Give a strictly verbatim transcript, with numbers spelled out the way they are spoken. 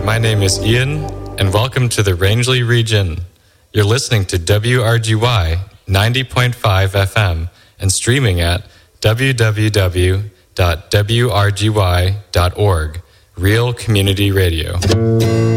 my name is Ian, and welcome to the Rangeley region. You're listening to W R G Y ninety point five F M and streaming at w w w dot w r g y dot org, Real Community Radio.